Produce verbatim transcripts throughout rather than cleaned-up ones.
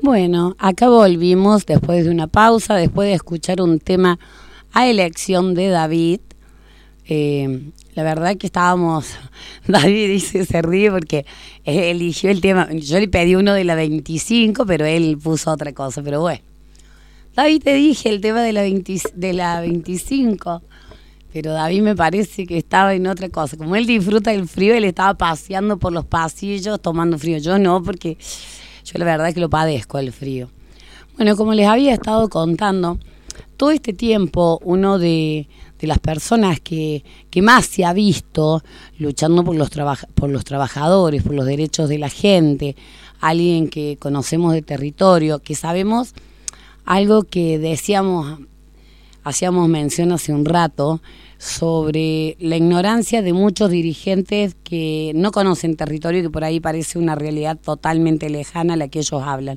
Bueno, acá volvimos después de una pausa, después de escuchar un tema a elección de David. Eh, la verdad que estábamos, David dice, se ríe porque eligió el tema, yo le pedí uno de la veinticinco, pero él puso otra cosa, pero bueno. David, te dije el tema de la, veinte, de la veinticinco, pero David me parece que estaba en otra cosa. Como él disfruta del frío, él estaba paseando por los pasillos tomando frío. Yo no, porque yo la verdad que lo padezco el frío. Bueno, como les había estado contando, todo este tiempo uno de, de las personas que, que más se ha visto luchando por los, trabaja, por los trabajadores, por los derechos de la gente, alguien que conocemos de territorio, que sabemos algo que decíamos, hacíamos mención hace un rato, sobre la ignorancia de muchos dirigentes que no conocen territorio y que por ahí parece una realidad totalmente lejana a la que ellos hablan.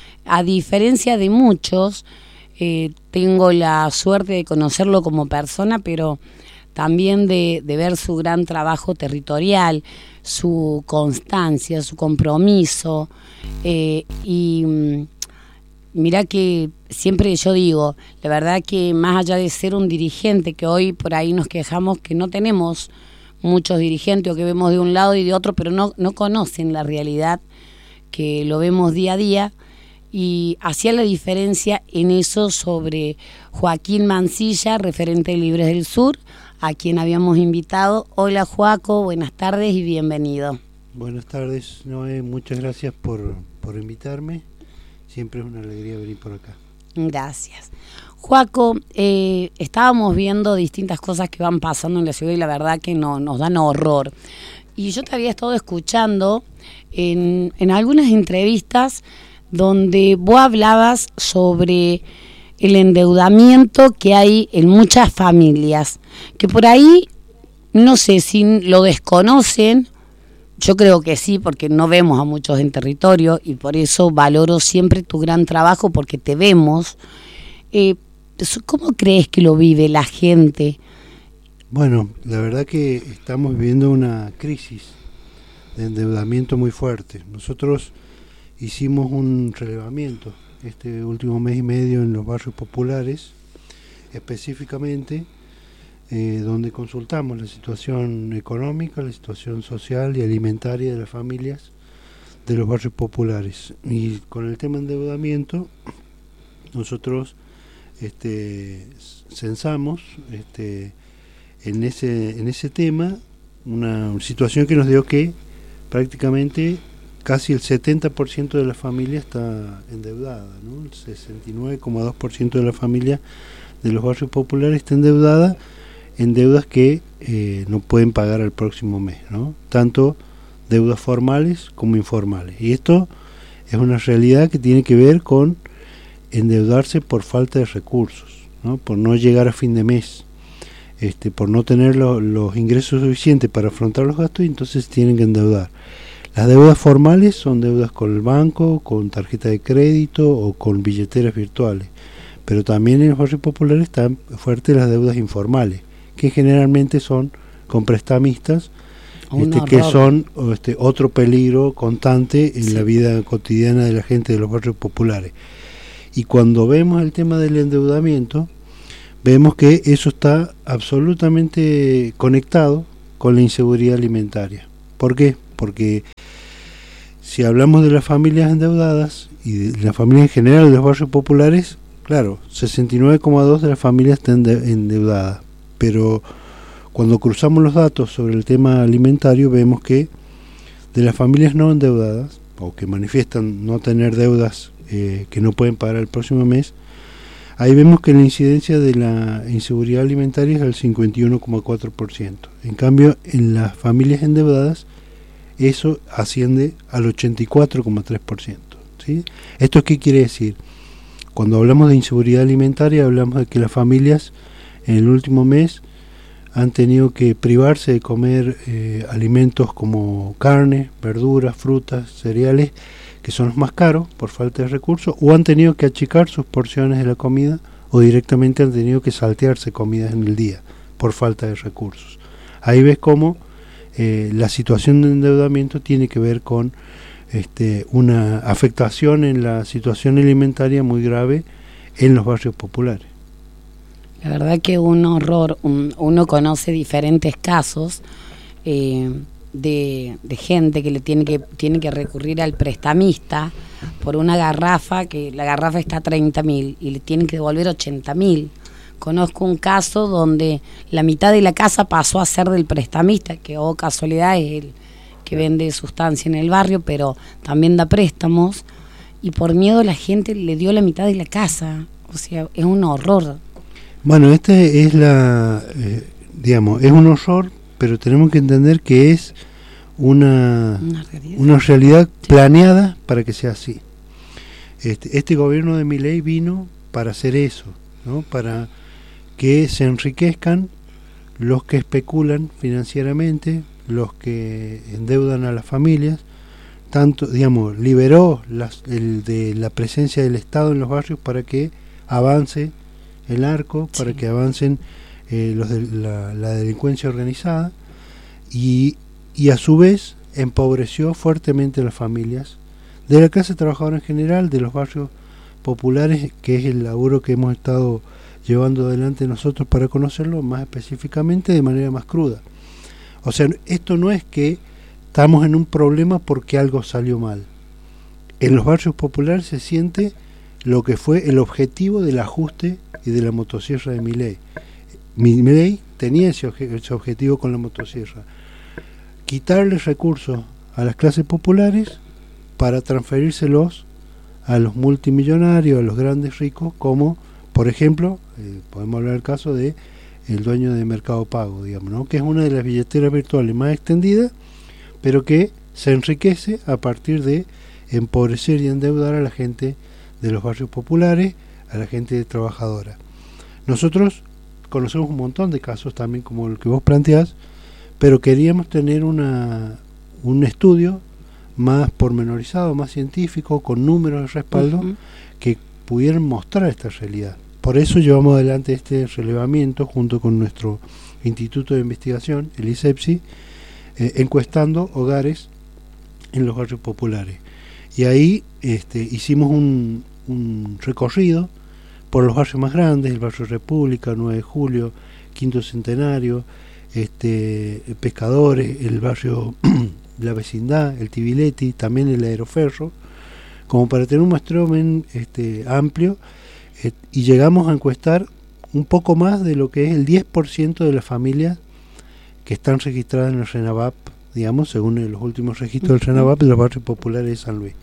A diferencia de muchos, eh, tengo la suerte de conocerlo como persona, pero también de, de ver su gran trabajo territorial, su constancia, su compromiso, eh, y mirá que siempre yo digo, la verdad que más allá de ser un dirigente, que hoy por ahí nos quejamos que no tenemos muchos dirigentes o que vemos de un lado y de otro, pero no, no conocen la realidad, que lo vemos día a día, y hacía la diferencia en eso sobre Joaquín Mancilla, referente de Libres del Sur, a quien habíamos invitado. Hola Joaco, buenas tardes y bienvenido. Buenas tardes, Noé, muchas gracias por, por invitarme. Siempre es una alegría venir por acá. Gracias. Joaco, eh, estábamos viendo distintas cosas que van pasando en la ciudad y la verdad que no, nos dan horror. Y yo te había estado escuchando en, en algunas entrevistas donde vos hablabas sobre el endeudamiento que hay en muchas familias, que por ahí, no sé si lo desconocen. Yo creo que sí, porque no vemos a muchos en territorio y por eso valoro siempre tu gran trabajo, porque te vemos. Eh, ¿Cómo crees que lo vive la gente? Bueno, la verdad que estamos viviendo una crisis de endeudamiento muy fuerte. Nosotros hicimos un relevamiento este último mes y medio en los barrios populares, específicamente, Eh, donde consultamos la situación económica, la situación social y alimentaria de las familias de los barrios populares. Y con el tema de endeudamiento, nosotros este, censamos este, en, ese, en ese tema una situación que nos dio que prácticamente casi el setenta por ciento de la familia está endeudada, ¿no? El sesenta y nueve coma dos por ciento de la familia de los barrios populares está endeudada, en deudas que eh, no pueden pagar al próximo mes, ¿no? Tanto deudas formales como informales. Y esto es una realidad que tiene que ver con endeudarse por falta de recursos, ¿no? Por no llegar a fin de mes, este, por no tener lo, los ingresos suficientes para afrontar los gastos, y entonces tienen que endeudar. Las deudas formales son deudas con el banco, con tarjeta de crédito o con billeteras virtuales. Pero también en los barrios populares están fuertes las deudas informales, que generalmente son con prestamistas, este, que son este, otro peligro constante en sí. La vida cotidiana de la gente de los barrios populares. Y cuando vemos el tema del endeudamiento, vemos que eso está absolutamente conectado con la inseguridad alimentaria. ¿Por qué? Porque si hablamos de las familias endeudadas y de la familia en general de los barrios populares, claro, sesenta y nueve coma dos por ciento de las familias están endeudadas. Pero cuando cruzamos los datos sobre el tema alimentario, vemos que de las familias no endeudadas, o que manifiestan no tener deudas eh, que no pueden pagar el próximo mes, ahí vemos que la incidencia de la inseguridad alimentaria es del cincuenta y uno coma cuatro por ciento. En cambio, en las familias endeudadas, eso asciende al ochenta y cuatro coma tres por ciento. ¿Sí? ¿Esto qué quiere decir? Cuando hablamos de inseguridad alimentaria, hablamos de que las familias en el último mes han tenido que privarse de comer eh, alimentos como carne, verduras, frutas, cereales, que son los más caros por falta de recursos, o han tenido que achicar sus porciones de la comida, o directamente han tenido que saltearse comidas en el día por falta de recursos. Ahí ves cómo eh, la situación de endeudamiento tiene que ver con este, una afectación en la situación alimentaria muy grave en los barrios populares. La verdad que un horror, un, uno conoce diferentes casos eh, de, de gente que le tiene que tiene que recurrir al prestamista por una garrafa, que la garrafa está a treinta mil y le tienen que devolver ochenta mil. Conozco un caso donde la mitad de la casa pasó a ser del prestamista, que oh casualidad es el que vende sustancia en el barrio, pero también da préstamos, y por miedo la gente le dio la mitad de la casa. O sea, es un horror. Bueno, este es la, eh, digamos, es un horror, pero tenemos que entender que es una, una realidad, una realidad sí. planeada para que sea así. Este, este gobierno de Milei vino para hacer eso, ¿no? Para que se enriquezcan los que especulan financieramente, los que endeudan a las familias, tanto, digamos, liberó las, el de la presencia del Estado en los barrios para que avance el narco, sí. para que avancen eh, los de la, la delincuencia organizada, y, y a su vez empobreció fuertemente a las familias de la clase trabajadora en general, de los barrios populares, que es el laburo que hemos estado llevando adelante nosotros para conocerlo más específicamente de manera más cruda. O sea, esto no es que estamos en un problema porque algo salió mal. En los barrios populares se siente lo que fue el objetivo del ajuste y de la motosierra de Milei. Milei tenía ese, obje ese objetivo con la motosierra: quitarle recursos a las clases populares para transferírselos a los multimillonarios, a los grandes ricos, como por ejemplo, eh, podemos hablar del caso de el dueño de Mercado Pago, digamos, ¿no? Que es una de las billeteras virtuales más extendidas, pero que se enriquece a partir de empobrecer y endeudar a la gente de los barrios populares, a la gente trabajadora. Nosotros conocemos un montón de casos también como el que vos planteás, pero queríamos tener una, un estudio más pormenorizado, más científico, con números de respaldo, uh-huh. que pudieran mostrar esta realidad. Por eso llevamos adelante este relevamiento junto con nuestro Instituto de Investigación, el ISEPSI, eh, encuestando hogares en los barrios populares. Y ahí este, hicimos un, un recorrido por los barrios más grandes, el barrio República, nueve de julio, Quinto Centenario, este, Pescadores, el barrio La Vecindad, el Tibiletti, también el Aeroferro, como para tener un muestreo este, amplio, eh, y llegamos a encuestar un poco más de lo que es el diez por ciento de las familias que están registradas en el RENAVAP, digamos, según los últimos registros del RENAVAP de los barrios populares de San Luis.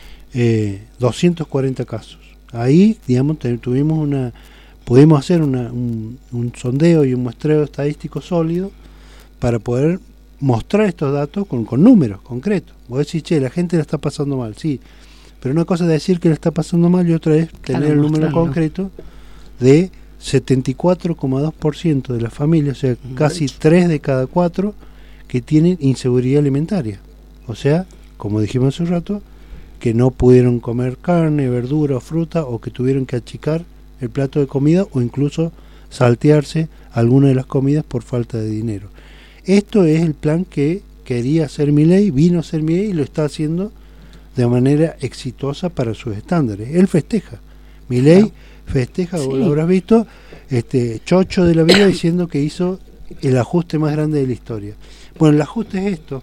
Eh, doscientos cuarenta casos. Ahí, digamos, tuvimos una, pudimos hacer una, un, un sondeo y un muestreo estadístico sólido para poder mostrar estos datos con, con números concretos. Vos decís, che, la gente la está pasando mal, sí, pero una cosa es decir que la está pasando mal y otra es tener claro, el número mostrarlo. concreto de setenta y cuatro coma dos por ciento de las familias, o sea, mm. casi tres de cada cuatro que tienen inseguridad alimentaria. O sea, como dijimos hace un rato, que no pudieron comer carne, verdura o fruta, o que tuvieron que achicar el plato de comida o incluso saltearse alguna de las comidas por falta de dinero. Esto es el plan que quería hacer Milei, vino a hacer Milei y lo está haciendo de manera exitosa para sus estándares. Él festeja. Milei no. festeja, sí. Vos lo habrás visto, este chocho de la vida diciendo que hizo el ajuste más grande de la historia. Bueno, el ajuste es esto.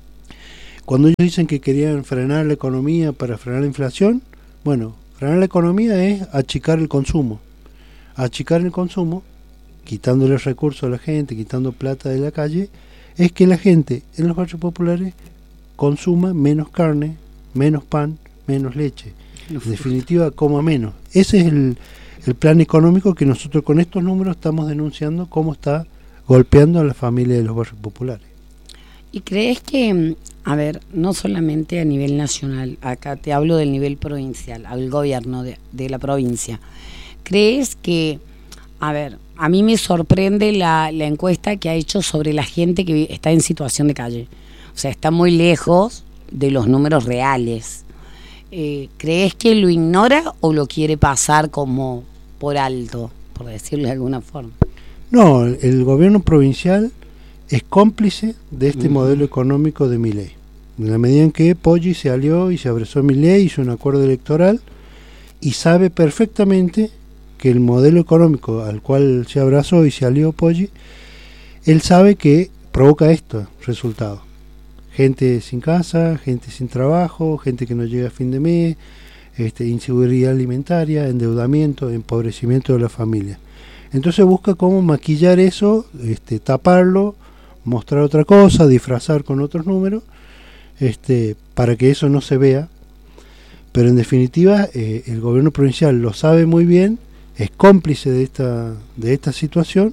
Cuando ellos dicen que querían frenar la economía para frenar la inflación, bueno, frenar la economía es achicar el consumo. Achicar el consumo, quitándole recursos a la gente, quitando plata de la calle, es que la gente en los barrios populares consuma menos carne, menos pan, menos leche. En definitiva, coma menos. Ese es el, el plan económico que nosotros con estos números estamos denunciando cómo está golpeando a la familia de los barrios populares. ¿Y crees que, a ver, no solamente a nivel nacional, acá te hablo del nivel provincial, al gobierno de, de la provincia, crees que, a ver, a mí me sorprende la, la encuesta que ha hecho sobre la gente que está en situación de calle? O sea, está muy lejos de los números reales. Eh, ¿Crees que lo ignora o lo quiere pasar como por alto, por decirlo de alguna forma? No, el gobierno provincial es cómplice de este uh-huh. modelo económico de Milei. en la medida en que Poggi se alió y se abrazó a Milei, hizo un acuerdo electoral y sabe perfectamente que el modelo económico al cual se abrazó y se alió Poggi, él sabe que provoca estos resultados. Gente sin casa, gente sin trabajo, gente que no llega a fin de mes, este, inseguridad alimentaria, endeudamiento, empobrecimiento de la familia. Entonces busca cómo maquillar eso, este, taparlo, mostrar otra cosa, disfrazar con otros números, este, para que eso no se vea. Pero en definitiva, eh, el gobierno provincial lo sabe muy bien, es cómplice de esta, de esta situación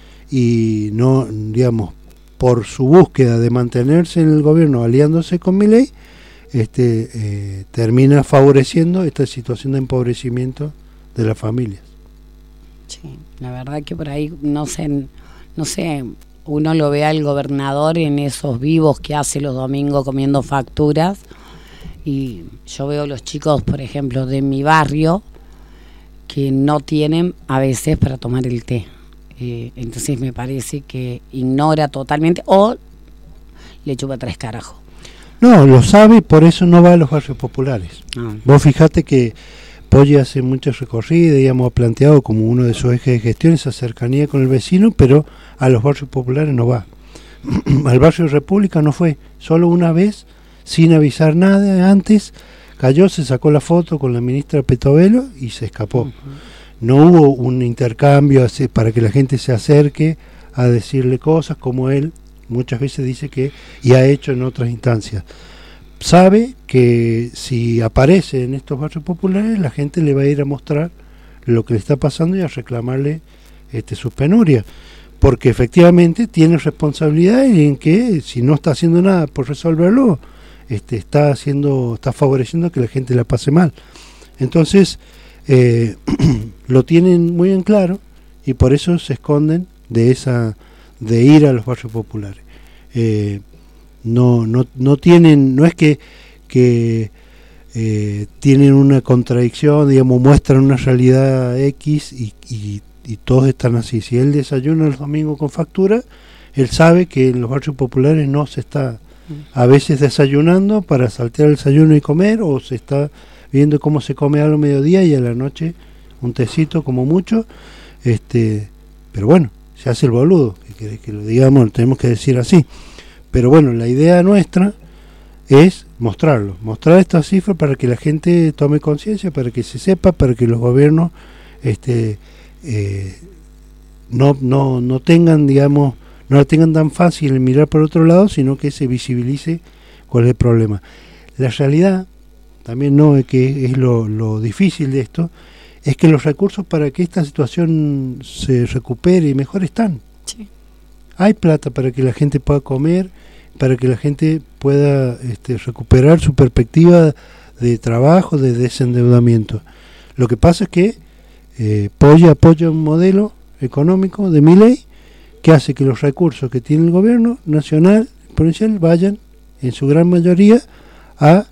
y no, digamos, por su búsqueda de mantenerse en el gobierno aliándose con Milei, este, eh, termina favoreciendo esta situación de empobrecimiento de las familias. Sí, la verdad que por ahí no sé, no sé, uno lo ve al gobernador en esos vivos que hace los domingos comiendo facturas, y yo veo los chicos, por ejemplo, de mi barrio que no tienen a veces para tomar el té. Eh, entonces me parece que ignora totalmente o le chupa tres carajos. No, lo sabe y por eso no va a los barrios populares. Ah. Vos fijate que Poggi hace muchos recorridos, digamos, ha planteado como uno de sus ejes de gestión esa cercanía con el vecino, pero a los barrios populares no va. Al barrio República no fue, solo una vez, sin avisar nada antes, cayó, se sacó la foto con la ministra Petovelo y se escapó. Uh-huh. No hubo un intercambio así, para que la gente se acerque a decirle cosas como él muchas veces dice que, y ha hecho en otras instancias. Sabe que si aparece en estos barrios populares, la gente le va a ir a mostrar lo que le está pasando y a reclamarle este, sus penurias, porque efectivamente tiene responsabilidad en que si no está haciendo nada por resolverlo, este, está haciendo, está favoreciendo que la gente la pase mal. Entonces eh, lo tienen muy en claro y por eso se esconden de esa, de ir a los barrios populares. Eh, no, no, no tienen, no es que, que eh, tienen una contradicción, digamos, muestran una realidad X y, y, y todos están así. Si él desayuna el domingo con factura, él sabe que en los barrios populares no se está a veces desayunando para saltear el desayuno y comer, o se está viendo cómo se come algo a mediodía y a la noche un tecito como mucho, este, pero bueno, se hace el boludo, que querés que lo digamos, lo tenemos que decir así. Pero bueno, la idea nuestra es mostrarlo, mostrar estas cifras para que la gente tome conciencia, para que se sepa, para que los gobiernos este, eh, no, no, no tengan, digamos, no la tengan tan fácil en mirar por otro lado, sino que se visibilice cuál es el problema. La realidad, también no es que es lo, lo difícil de esto, es que los recursos para que esta situación se recupere y mejor están. Sí. Hay plata para que la gente pueda comer, para que la gente pueda este, recuperar su perspectiva de trabajo, de desendeudamiento. Lo que pasa es que eh, Poggi apoya un modelo económico de Milei que hace que los recursos que tiene el gobierno nacional, provincial, vayan en su gran mayoría a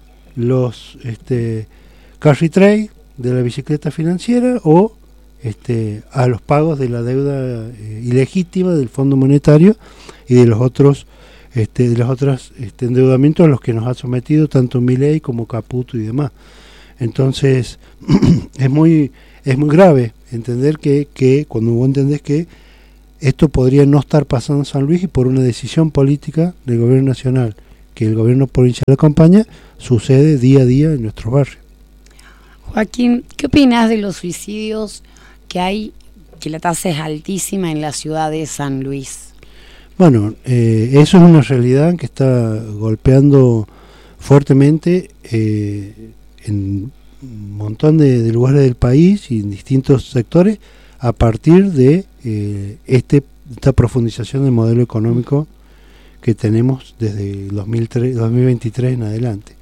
los este, carry trade de la bicicleta financiera o este, a los pagos de la deuda eh, ilegítima del Fondo Monetario y de los otros este, de los otros este, endeudamientos a los que nos ha sometido tanto Milei como Caputo y demás. Entonces es muy es muy grave entender que, que cuando vos entendés que esto podría no estar pasando en San Luis y por una decisión política del gobierno nacional, que el gobierno provincial acompaña, sucede día a día en nuestros barrios. Joaquín, ¿qué opinas de los suicidios que hay, que la tasa es altísima en la ciudad de San Luis? Bueno, eh, eso es una realidad que está golpeando fuertemente eh, en un montón de, de lugares del país y en distintos sectores a partir de eh, este, esta profundización del modelo económico que tenemos desde el dos mil tres, dos mil veintitrés en adelante.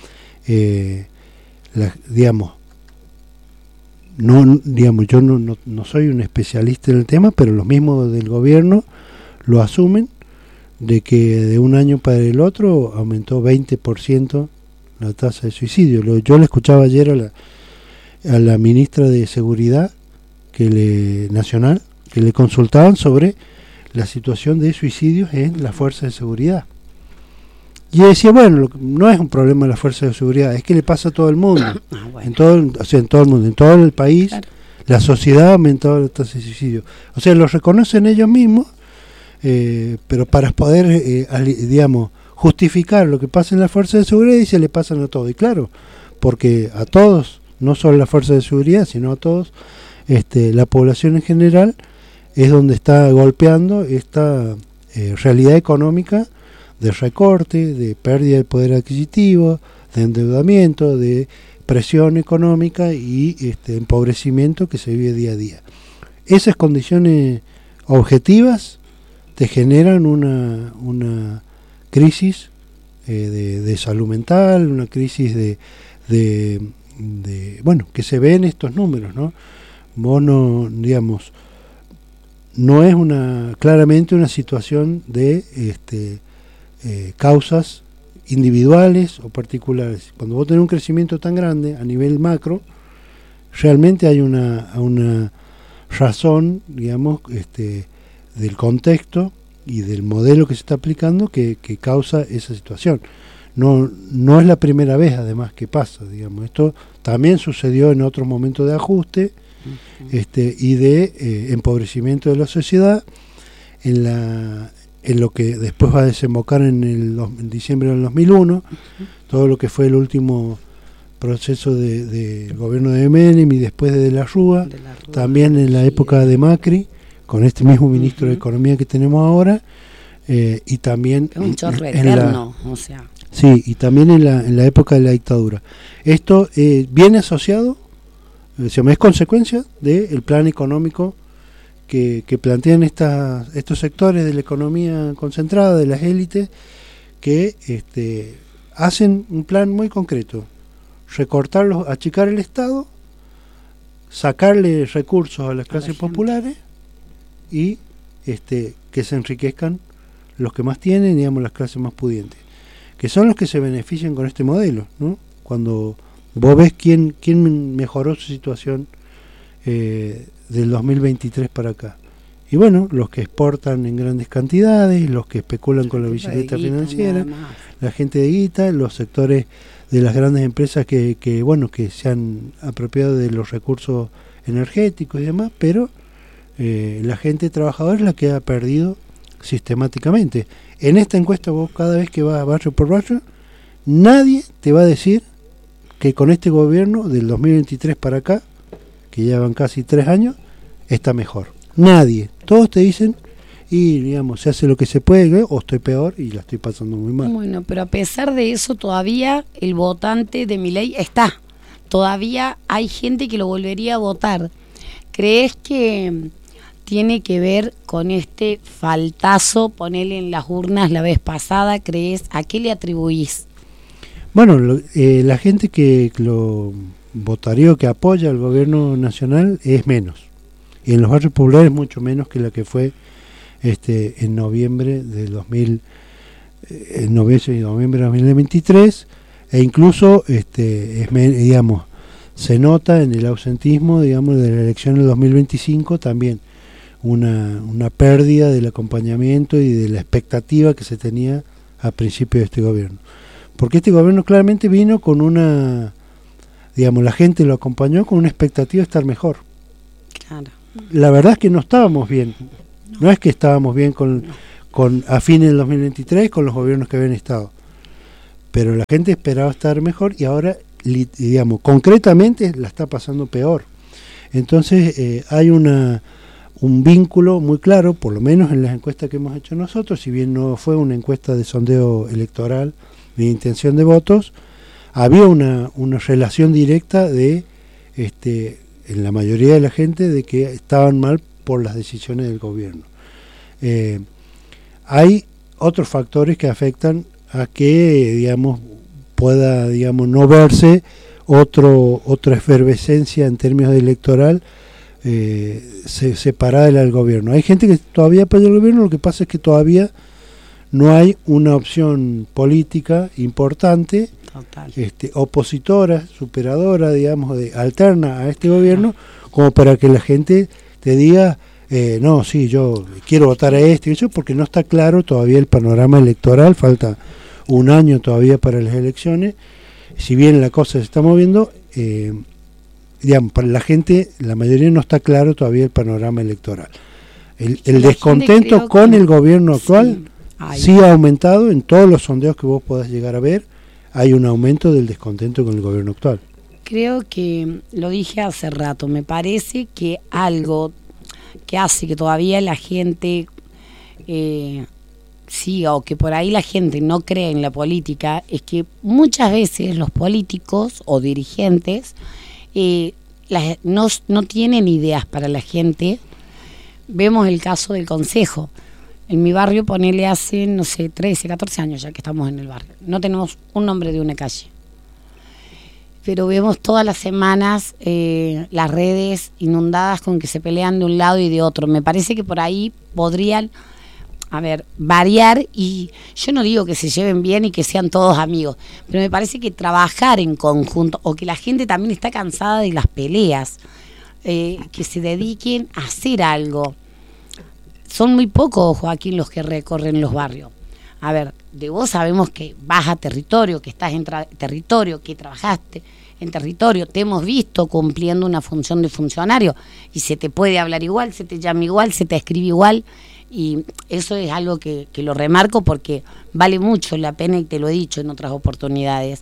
Eh, la, digamos, no, digamos, yo no, no, no soy un especialista en el tema, pero los mismos del gobierno lo asumen, de que de un año para el otro aumentó veinte por ciento la tasa de suicidio. Lo, yo le escuchaba ayer a la, a la ministra de Seguridad que le, nacional, que le consultaban sobre la situación de suicidios en la fuerza de seguridad. Y decía, bueno, lo, no es un problema de las fuerzas de seguridad, es que le pasa a todo el mundo, ah, bueno. en todo, o sea, en todo el mundo, en todo el país, claro. La sociedad ha aumentado los tasas de suicidio. O sea, lo reconocen ellos mismos, eh, pero para poder, eh, digamos, justificar lo que pasa en las fuerzas de seguridad, y se le pasan a todos. Y claro, porque a todos, no solo las fuerzas de seguridad, sino a todos, este, la población en general, es donde está golpeando esta eh, realidad económica de recorte, de pérdida de poder adquisitivo, de endeudamiento, de presión económica y este, empobrecimiento que se vive día a día. Esas condiciones objetivas te generan una, una crisis eh, de, de salud mental, una crisis de, de, de, bueno, que se ve en estos números, ¿no? Vos no, digamos, no es una claramente una situación de este, eh, causas individuales o particulares. Cuando vos tenés un crecimiento tan grande a nivel macro, realmente hay una, una razón, digamos, este, del contexto y del modelo que se está aplicando que, que causa esa situación. No, no es la primera vez, además, que pasa, digamos. Esto también sucedió en otros momentos de ajuste uh-huh. este, y de eh, empobrecimiento de la sociedad en la en lo que después va a desembocar en el en diciembre del dos mil uno, uh-huh. todo lo que fue el último proceso del de, de gobierno de Menem y después de, de la Rúa, de la Rúa, también en la época de Macri, con este mismo ministro uh-huh. de Economía que tenemos ahora, eh, y también un chorro eterno, o sea. Sí, y también en la, en la época de la dictadura. Esto eh, viene asociado, eh, se llama, es consecuencia del plan económico que, que plantean estas, estos sectores de la economía concentrada, de las élites, que este, hacen un plan muy concreto: recortarlos, achicar el Estado, sacarle recursos a las clases populares y este, que se enriquezcan los que más tienen, digamos, las clases más pudientes, que son los que se benefician con este modelo, ¿no? Cuando vos ves quién, quién mejoró su situación eh, del dos mil veintitrés para acá. Y bueno, los que exportan en grandes cantidades, los que especulan con la bicicleta financiera, la gente de guita, los sectores de las grandes empresas que, que, bueno, que se han apropiado de los recursos energéticos y demás, pero eh, la gente trabajadora es la que ha perdido sistemáticamente. En esta encuesta vos cada vez que vas barrio por barrio, nadie te va a decir que con este gobierno del dos mil veintitrés para acá, que llevan casi tres años, está mejor. Nadie. Todos te dicen, y digamos, se hace lo que se puede, o estoy peor y la estoy pasando muy mal. Bueno, pero a pesar de eso, todavía el votante de Milei está. Todavía hay gente que lo volvería a votar. ¿Crees que tiene que ver con este faltazo, ponele en las urnas la vez pasada? ¿Crees? ¿A qué le atribuís? Bueno, lo, eh, la gente que lo votaría o que apoya al gobierno nacional es menos. Y en los barrios populares mucho menos que la que fue este en noviembre del dos mil, eh, en noviembre y noviembre de dos mil veintitrés, e incluso este es, digamos, se nota en el ausentismo, digamos, de la elección del dos mil veinticinco también una, una pérdida del acompañamiento y de la expectativa que se tenía a principio de este gobierno. Porque este gobierno claramente vino con una, digamos, la gente lo acompañó con una expectativa de estar mejor. Claro. La verdad es que no estábamos bien. No, no es que estábamos bien con, no. con a fines del dos mil veintitrés con los gobiernos que habían estado. Pero la gente esperaba estar mejor y ahora, digamos, concretamente la está pasando peor. Entonces eh, hay una un vínculo muy claro, por lo menos en las encuestas que hemos hecho nosotros, si bien no fue una encuesta de sondeo electoral ni intención de votos, había una, una relación directa de este en la mayoría de la gente de que estaban mal por las decisiones del gobierno. Eh, hay otros factores que afectan a que, digamos, pueda, digamos, no verse otro otra efervescencia en términos de electoral eh, se, separada del gobierno. Hay gente que todavía apoya al gobierno, lo que pasa es que todavía no hay una opción política importante, Total. Este, opositora, superadora, digamos, de, alterna a este gobierno, como para que la gente te diga, eh, no, sí, yo quiero votar a este, y eso porque no está claro todavía el panorama electoral, falta un año todavía para las elecciones, si bien la cosa se está moviendo, eh, digamos, para la gente, la mayoría no está claro todavía el panorama electoral. El, el descontento con que, el gobierno actual sí, sí ha aumentado en todos los sondeos que vos podás llegar a ver, hay un aumento del descontento con el gobierno actual. Creo que, lo dije hace rato, me parece que algo que hace que todavía la gente eh, siga, o que por ahí la gente no cree en la política, es que muchas veces los políticos o dirigentes eh, las, no, no tienen ideas para la gente. Vemos el caso del consejo. En mi barrio, ponele hace, no sé, trece, catorce años ya que estamos en el barrio. No tenemos un nombre de una calle. Pero vemos todas las semanas eh, las redes inundadas con que se pelean de un lado y de otro. Me parece que por ahí podrían, a ver, variar, y yo no digo que se lleven bien y que sean todos amigos, pero me parece que trabajar en conjunto, o que la gente también está cansada de las peleas, eh, que se dediquen a hacer algo. Son muy pocos, Joaquín, los que recorren los barrios. A ver, de vos sabemos que vas a territorio, que estás en tra- territorio, que trabajaste en territorio, te hemos visto cumpliendo una función de funcionario, y se te puede hablar igual, se te llama igual, se te escribe igual, y eso es algo que, que lo remarco porque vale mucho la pena, y te lo he dicho en otras oportunidades.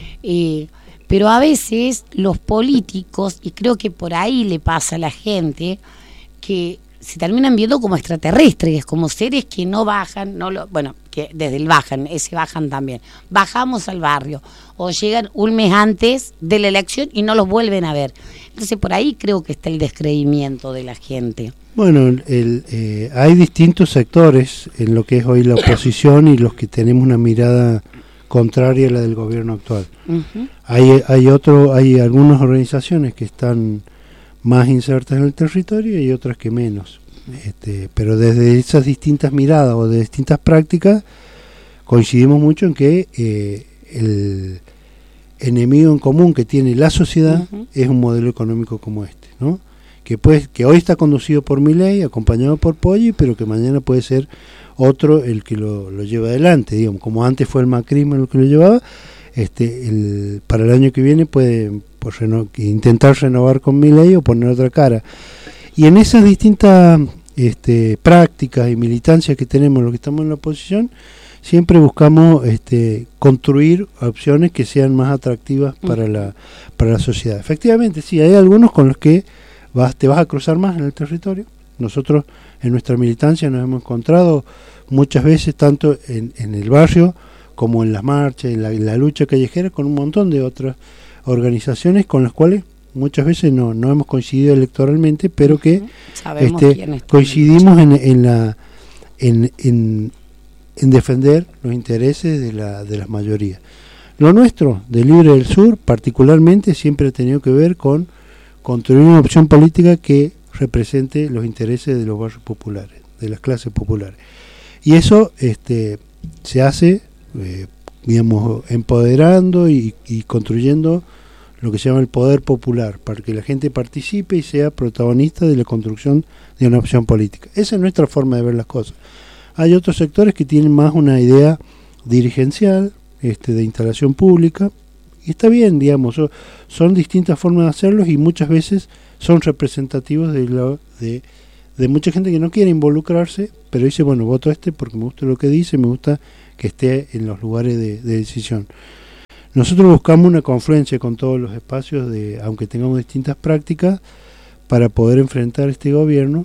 Eh, pero a veces los políticos, y creo que por ahí le pasa a la gente, que se terminan viendo como extraterrestres, como seres que no bajan, no lo, bueno, que desde el bajan, ese bajan también. Bajamos al barrio, o llegan un mes antes de la elección y no los vuelven a ver. Entonces por ahí creo que está el descreimiento de la gente. Bueno, el, eh, hay distintos sectores en lo que es hoy la oposición y los que tenemos una mirada contraria a la del gobierno actual. Uh-huh. Hay, hay otro, hay algunas organizaciones que están más insertas en el territorio y otras que menos. Este, pero desde esas distintas miradas o de distintas prácticas coincidimos mucho en que eh, el enemigo en común que tiene la sociedad uh-huh. es un modelo económico como este, ¿no? Que pues que hoy está conducido por Milei, acompañado por Poggi, pero que mañana puede ser otro el que lo, lo lleva adelante, digamos, como antes fue el macrismo el que lo llevaba. Este, el, para el año que viene puede pues, reno, intentar renovar con Milei o poner otra cara. Y en esas distintas este, prácticas y militancias que tenemos los que estamos en la oposición, siempre buscamos este, construir opciones que sean más atractivas para la para la sociedad. Efectivamente, sí, hay algunos con los que vas, te vas a cruzar más en el territorio. Nosotros en nuestra militancia nos hemos encontrado muchas veces, tanto en, en el barrio como en las marchas, en la, en la lucha callejera, con un montón de otras organizaciones con las cuales muchas veces no, no hemos coincidido electoralmente, pero que este, coincidimos en, en la en, en, en defender los intereses de la de las mayorías. Lo nuestro, de Libre del Sur, particularmente, siempre ha tenido que ver con construir una opción política que represente los intereses de los barrios populares, de las clases populares. Y eso este, se hace, eh, digamos, empoderando y, y construyendo lo que se llama el poder popular, para que la gente participe y sea protagonista de la construcción de una opción política. Esa es nuestra forma de ver las cosas. Hay otros sectores que tienen más una idea dirigencial, este, de instalación pública, y está bien, digamos, son, son distintas formas de hacerlos y muchas veces son representativos de, lo, de, de mucha gente que no quiere involucrarse, pero dice, bueno, voto a este porque me gusta lo que dice, me gusta que esté en los lugares de, de decisión. Nosotros buscamos una confluencia con todos los espacios, de, aunque tengamos distintas prácticas, para poder enfrentar este gobierno,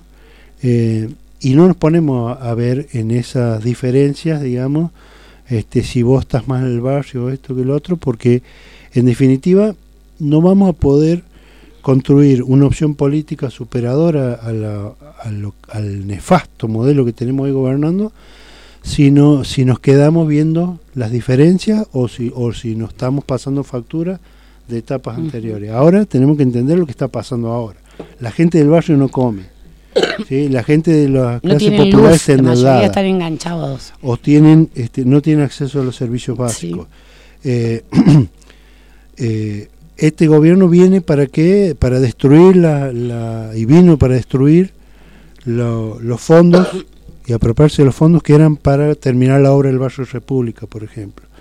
eh, y no nos ponemos a, a ver en esas diferencias, digamos, este, si vos estás más en el barrio o esto que el otro, porque en definitiva no vamos a poder construir una opción política superadora a la, a lo, al nefasto modelo que tenemos hoy gobernando, sino si nos quedamos viendo las diferencias o si o si nos estamos pasando factura de etapas uh-huh. anteriores. Ahora tenemos que entender lo que está pasando ahora. La gente del barrio no come, ¿sí? La gente de las no clases populares está endeudada. La mayoría están enganchados. O tienen, este, no tienen acceso a los servicios básicos. Sí. Eh, eh, este gobierno viene para qué, para destruir la, la y vino para destruir lo, los fondos y apropiarse de los fondos que eran para terminar la obra del barrio República, por ejemplo.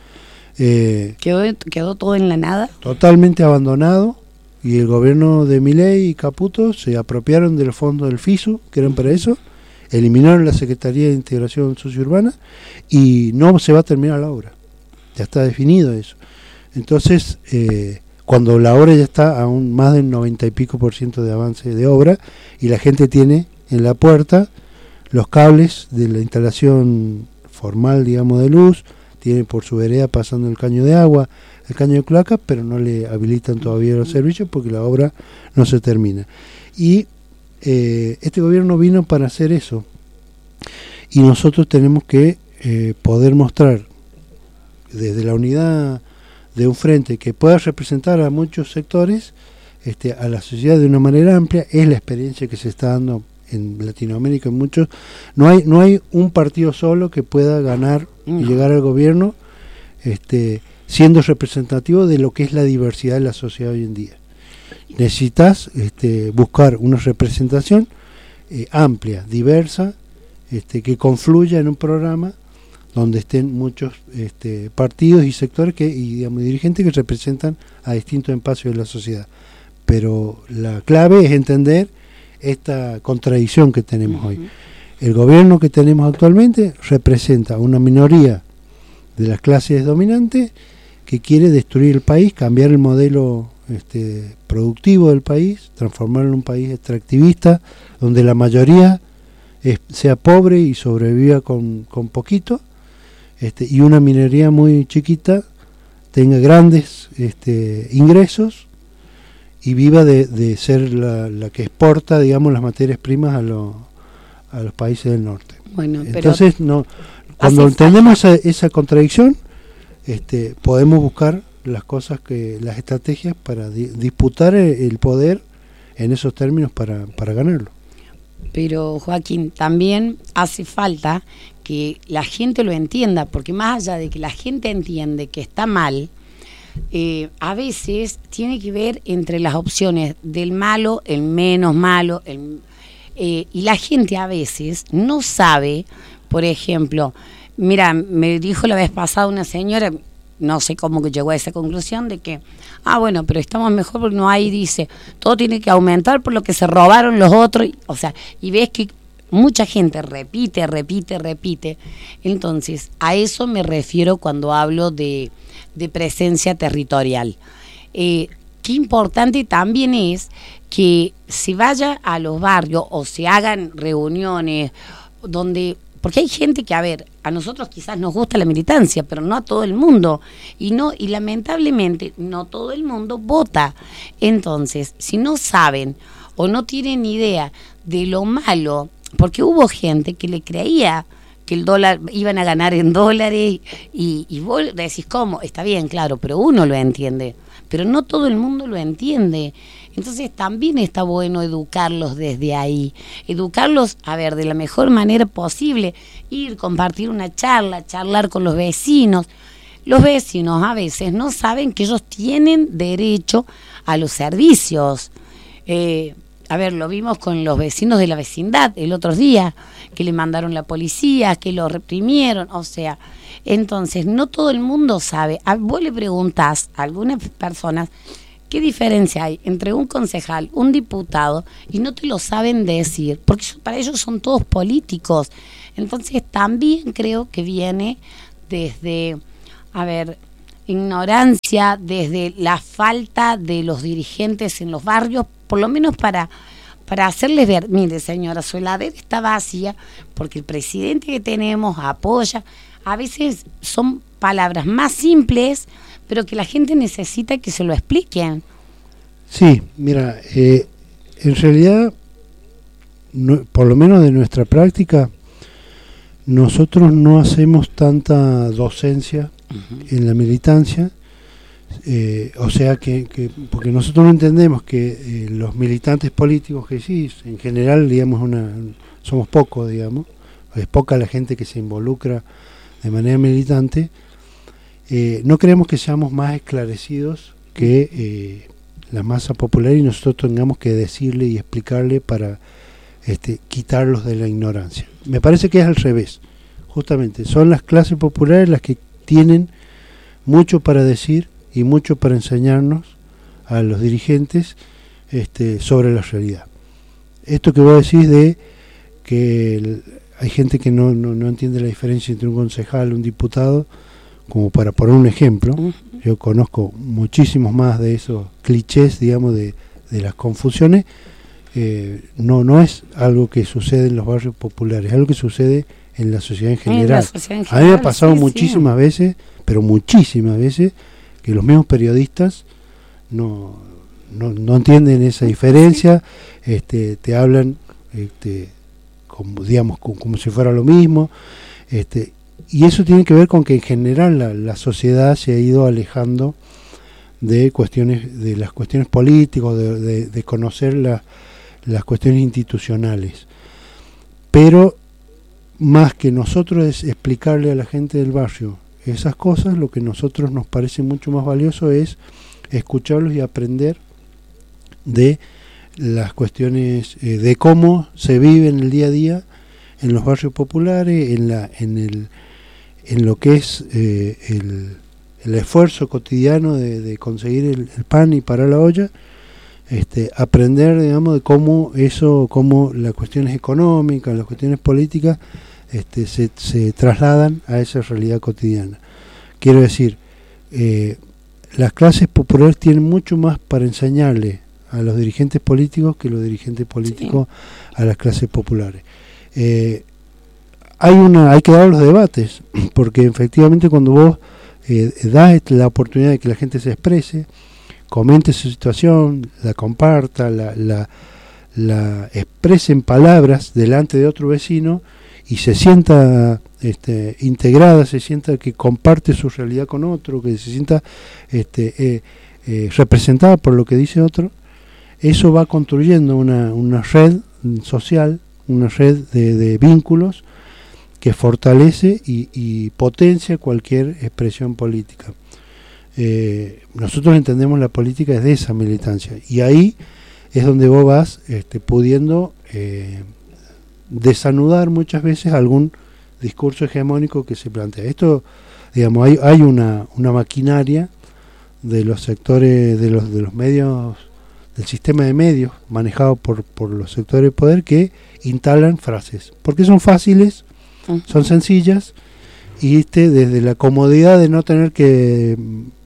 Eh, ¿Quedó, ¿Quedó todo en la nada? Totalmente abandonado, y el gobierno de Milei y Caputo se apropiaron de los fondos del FISU, que eran para eso, eliminaron la Secretaría de Integración Sociourbana y no se va a terminar la obra. Ya está definido eso. Entonces, eh, cuando la obra ya está a un más del noventa y pico por ciento de avance de obra, y la gente tiene en la puerta los cables de la instalación formal, digamos, de luz, tiene por su vereda pasando el caño de agua, el caño de cloaca, pero no le habilitan todavía los servicios porque la obra no se termina. Y eh, este gobierno vino para hacer eso, y nosotros tenemos que eh, poder mostrar desde la unidad de un frente que pueda representar a muchos sectores, este, a la sociedad de una manera amplia. Es la experiencia que se está dando en Latinoamérica, en muchos. No hay no hay un partido solo que pueda ganar y llegar al gobierno este, siendo representativo de lo que es la diversidad de la sociedad hoy en día. Necesitas este, buscar una representación eh, amplia, diversa, este, que confluya en un programa donde estén muchos este, partidos y sectores que, y digamos, dirigentes que representan a distintos espacios de la sociedad. Pero la clave es entender esta contradicción que tenemos uh-huh. hoy. El gobierno que tenemos actualmente representa una minoría de las clases dominantes que quiere destruir el país, cambiar el modelo este, productivo del país, transformarlo en un país extractivista, donde la mayoría es, sea pobre y sobreviva con, con poquito, este, y una minoría muy chiquita tenga grandes este, ingresos y viva de, de ser la, la que exporta, digamos, las materias primas a, lo, a los países del norte. Bueno, entonces, no, cuando entendemos esa, esa contradicción, este, podemos buscar las cosas que, las estrategias para di, disputar el, el poder en esos términos para, para ganarlo. Pero Joaquín, también hace falta que la gente lo entienda, porque más allá de que la gente entiende que está mal, eh, a veces tiene que ver entre las opciones del malo, el menos malo, el, eh, y la gente a veces no sabe, por ejemplo, mira, me dijo la vez pasada una señora, no sé cómo que llegó a esa conclusión de que, ah, bueno, pero estamos mejor porque no hay, dice, todo tiene que aumentar por lo que se robaron los otros, o sea, y ves que mucha gente repite, repite, repite. Entonces, a eso me refiero cuando hablo de, de presencia territorial. Eh, qué importante también es que se vaya a los barrios o se hagan reuniones donde... Porque hay gente que, a ver, a nosotros quizás nos gusta la militancia, pero no a todo el mundo. Y no y lamentablemente no todo el mundo vota. Entonces, si no saben o no tienen idea de lo malo, porque hubo gente que le creía que el dólar iban a ganar en dólares y, y vos decís, ¿cómo? Está bien, claro, pero uno lo entiende. Pero no todo el mundo lo entiende. Entonces también está bueno educarlos desde ahí, educarlos, a ver, de la mejor manera posible, ir, compartir una charla, charlar con los vecinos. Los vecinos a veces no saben que ellos tienen derecho a los servicios. Eh, a ver, lo vimos con los vecinos de la vecindad el otro día, que le mandaron la policía, que lo reprimieron, o sea, entonces no todo el mundo sabe. A vos le preguntás a algunas personas, ¿qué diferencia hay entre un concejal, un diputado, y no te lo saben decir? Porque para ellos son todos políticos. Entonces también creo que viene desde, a ver, ignorancia, desde la falta de los dirigentes en los barrios, por lo menos para, para hacerles ver, mire señora, su heladera está vacía porque el presidente que tenemos apoya. A veces son palabras más simples, pero que la gente necesita que se lo expliquen. Sí, mira, eh, en realidad, no, por lo menos de nuestra práctica, nosotros no hacemos tanta docencia uh-huh. en la militancia, eh, o sea que, que, porque nosotros no entendemos que eh, los militantes políticos que sí, en general, digamos, una, somos pocos, digamos, es poca la gente que se involucra de manera militante. Eh, no creemos que seamos más esclarecidos que eh, la masa popular y nosotros tengamos que decirle y explicarle para este, quitarlos de la ignorancia. Me parece que es al revés, justamente, son las clases populares las que tienen mucho para decir y mucho para enseñarnos a los dirigentes este, sobre la realidad. Esto que vos decís de que el, hay gente que no, no, no entiende la diferencia entre un concejal y un diputado, como para poner un ejemplo, uh-huh. Yo conozco muchísimos más de esos clichés, digamos, de, de las confusiones. Eh, no, no es algo que sucede en los barrios populares, es algo que sucede en la sociedad en general. Sociedad en general a mí me ha pasado sí, muchísimas sí. veces, pero muchísimas veces, que los mismos periodistas no, no, no entienden esa diferencia, sí. este, te hablan este, como, digamos, como, como si fuera lo mismo, este, y eso tiene que ver con que en general la, la sociedad se ha ido alejando de cuestiones, de las cuestiones políticas, de, de, de conocer la, las cuestiones institucionales. Pero más que nosotros es explicarle a la gente del barrio esas cosas, lo que a nosotros nos parece mucho más valioso es escucharlos y aprender de las cuestiones eh, de cómo se vive en el día a día en los barrios populares, en la en el en lo que es eh, el, el esfuerzo cotidiano de, de conseguir el, el pan y parar la olla, este, aprender, digamos, de cómo eso, cómo las cuestiones económicas, las cuestiones políticas este, se, se trasladan a esa realidad cotidiana. Quiero decir, eh, las clases populares tienen mucho más para enseñarle a los dirigentes políticos que los dirigentes políticos sí. a las clases populares. Eh, hay una hay que dar los debates, porque efectivamente cuando vos eh, das la oportunidad de que la gente se exprese, comente su situación, la comparta, la, la, la exprese en palabras delante de otro vecino y se sienta este, integrada, se sienta que comparte su realidad con otro, que se sienta este, eh, eh, representada por lo que dice otro, eso va construyendo una, una red social, una red de, de vínculos que fortalece y, y potencia cualquier expresión política. Eh, nosotros entendemos la política desde esa militancia y ahí es donde vos vas este, pudiendo eh, desanudar muchas veces algún discurso hegemónico que se plantea. Esto, digamos, hay, hay una, una maquinaria de los sectores, de los, de los medios, del sistema de medios manejado por, por los sectores de poder que instalan frases, porque son fáciles, son sencillas y este, desde la comodidad de no tener que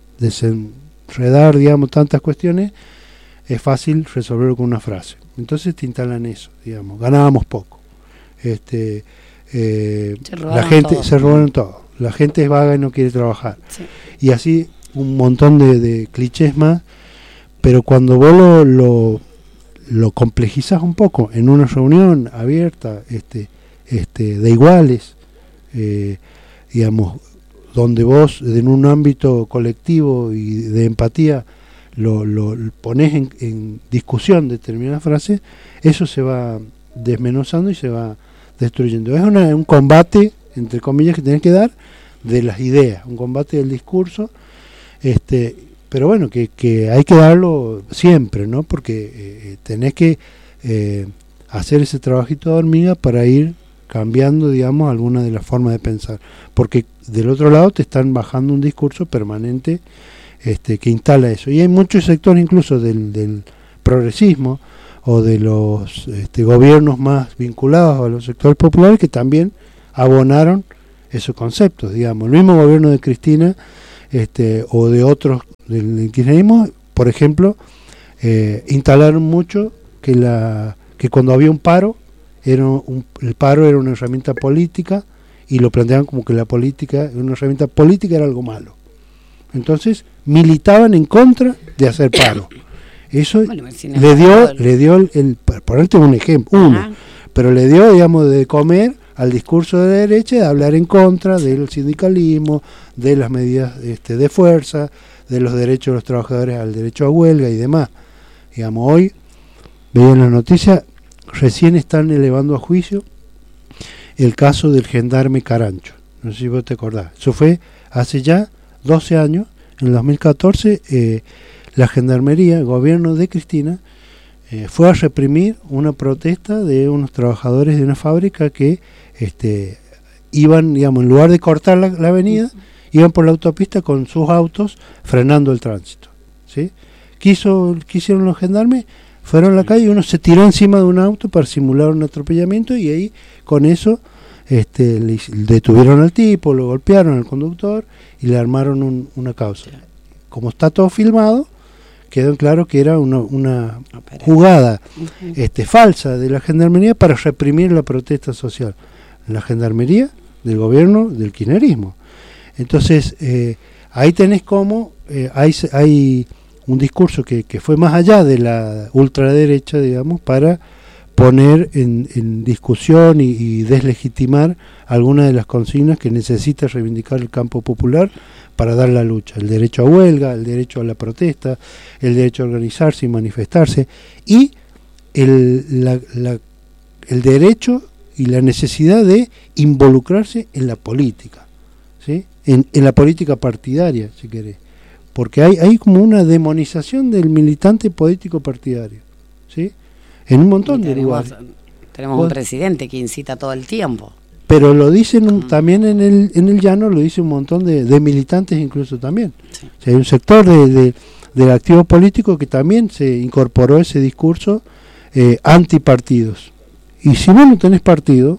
desenredar, digamos, tantas cuestiones, es fácil resolverlo con una frase. Entonces te instalan eso, digamos, ganábamos poco. Este, eh, la gente todo. se robaron todo. La gente es vaga y no quiere trabajar. Sí. Y así un montón de, de clichés más, pero cuando vos lo, lo, lo complejizás un poco en una reunión abierta, este, este, de iguales, eh, digamos, donde vos en un ámbito colectivo y de empatía lo, lo pones en, en discusión determinadas frases, eso se va desmenuzando y se va destruyendo. Es una, un combate, entre comillas, que tenés que dar de las ideas, un combate del discurso, este, pero bueno, que, que hay que darlo siempre, ¿no? Porque eh, tenés que eh, hacer ese trabajito de hormiga para ir cambiando, digamos, alguna de las formas de pensar, porque del otro lado te están bajando un discurso permanente este, que instala eso, y hay muchos sectores incluso del, del progresismo o de los este, gobiernos más vinculados a los sectores populares que también abonaron esos conceptos, digamos, el mismo gobierno de Cristina este, o de otros del kirchnerismo, por ejemplo, eh, instalaron mucho que la que cuando había un paro era un, el paro era una herramienta política y lo planteaban como que la política, una herramienta política era algo malo. Entonces militaban en contra de hacer paro. Eso bueno, le dio, le dio el, el por ponerte un ejemplo, uno, Ajá. pero le dio, digamos, de comer al discurso de la derecha de hablar en contra del sindicalismo, de las medidas este, de fuerza, de los derechos de los trabajadores al derecho a huelga y demás. Digamos, hoy veía en la noticia, recién están elevando a juicio el caso del gendarme Carancho. No sé si vos te acordás. Eso fue hace ya doce años, en el dos mil catorce, eh, la gendarmería, el gobierno de Cristina, eh, fue a reprimir una protesta de unos trabajadores de una fábrica que este, iban, digamos, en lugar de cortar la, la avenida, iban por la autopista con sus autos frenando el tránsito, ¿sí? Quiso, quisieron los gendarmes, fueron a la calle y uno se tiró encima de un auto para simular un atropellamiento y ahí con eso este, le, detuvieron al tipo, lo golpearon al conductor y le armaron un, una causa. Como está todo filmado, quedó claro que era una, una jugada uh-huh. este, falsa de la gendarmería para reprimir la protesta social. La gendarmería del gobierno del kirchnerismo. Entonces, eh, ahí tenés como eh, hay, hay un discurso que, que fue más allá de la ultraderecha, digamos, para poner en, en discusión y, y deslegitimar algunas de las consignas que necesita reivindicar el campo popular para dar la lucha, el derecho a huelga, el derecho a la protesta, el derecho a organizarse y manifestarse, y el, la, la, el derecho y la necesidad de involucrarse en la política, ¿sí? en, en la política partidaria, si querés, porque hay, hay como una demonización del militante político partidario, ¿sí? En un montón de lugares. Tenemos ¿Vos? un presidente que incita todo el tiempo. Pero lo dicen un, también en el en el llano, lo dice un montón de, de militantes incluso también. Sí. O sea, hay un sector de, de, del activo político que también se incorporó ese discurso eh, antipartidos. Y si vos no tenés partido,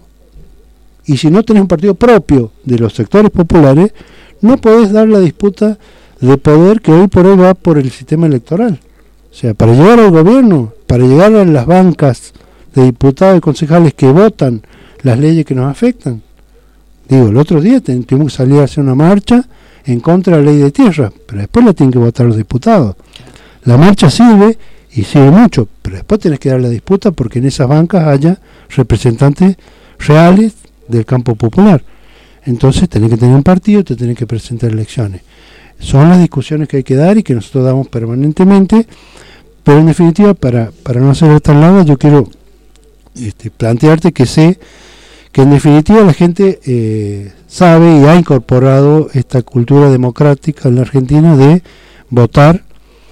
y si no tenés un partido propio de los sectores populares, no podés dar la disputa de poder que hoy por hoy va por el sistema electoral. O sea, para llegar al gobierno, para llegar a las bancas de diputados y concejales que votan las leyes que nos afectan. Digo, el otro día tuvimos que salir a hacer una marcha en contra de la ley de tierra, pero después la tienen que votar los diputados. La marcha sirve, y sirve mucho, pero después tenés que dar la disputa porque en esas bancas haya representantes reales del campo popular. Entonces tenés que tener un partido, te tenés que presentar elecciones. Son las discusiones que hay que dar y que nosotros damos permanentemente, pero en definitiva, para, para no hacer tan larga, yo quiero este, plantearte que sé que en definitiva la gente eh, sabe y ha incorporado esta cultura democrática en la Argentina de votar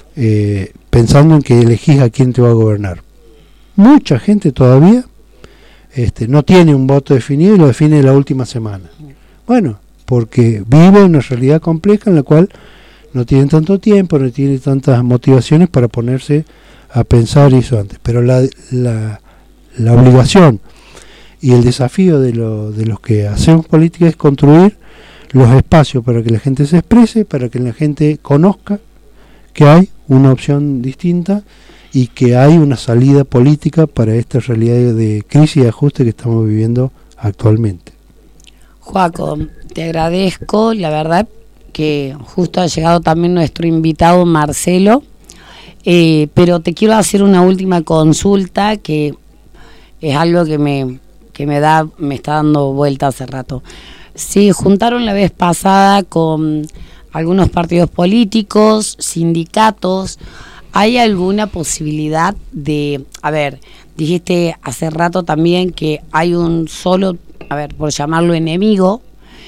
eh, pensando en que elegís a quién te va a gobernar. Mucha gente todavía este, no tiene un voto definido y lo define la última semana. Bueno, porque vive una realidad compleja en la cual no tienen tanto tiempo, no tienen tantas motivaciones para ponerse a pensar eso antes. Pero la, la, la obligación y el desafío de, lo, de los que hacemos política es construir los espacios para que la gente se exprese, para que la gente conozca que hay una opción distinta y que hay una salida política para esta realidad de crisis y de ajuste que estamos viviendo actualmente. Joaco, te agradezco, la verdad que justo ha llegado también nuestro invitado Marcelo, eh, pero te quiero hacer una última consulta que es algo que me que me da me está dando vuelta hace rato. Se juntaron la vez pasada con algunos partidos políticos, sindicatos. ¿Hay alguna posibilidad de, a ver, dijiste hace rato también que hay un solo, a ver, por llamarlo enemigo,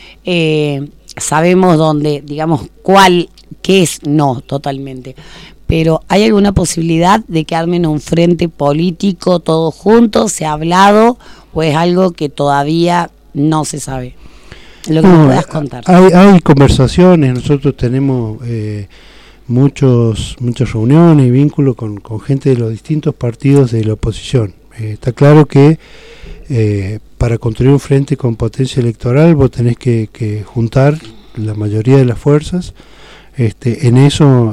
eh, sabemos dónde, digamos, cuál, qué es, no, totalmente, pero ¿hay alguna posibilidad de que armen un frente político todos juntos? ¿Se ha hablado o es algo que todavía no se sabe? Lo que no, me puedas contar. Hay, hay conversaciones, nosotros tenemos eh, muchos muchas reuniones y vínculos con, con gente de los distintos partidos de la oposición. Eh, está claro que eh, para construir un frente con potencia electoral vos tenés que, que juntar la mayoría de las fuerzas. Este, en eso